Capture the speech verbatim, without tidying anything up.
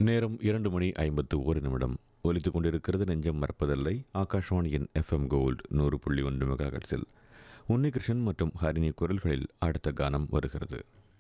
நேரம் இரண்டு மணி ஐம்பத்து ஒரு நிமிடம். ஒலித்துக் கொண்டிருக்கிறது நெஞ்சம் மறப்பதில்லை. ஆகாஷ்வாணியின் எஃப்எம் கோல்டு நூறு புள்ளி ஒன்று மெகாஹெர்ட்ஸில் உன்னிகிருஷ்ணன் மற்றும் ஹரிணி குரல்களில் அடுத்த கானம் வருகிறது.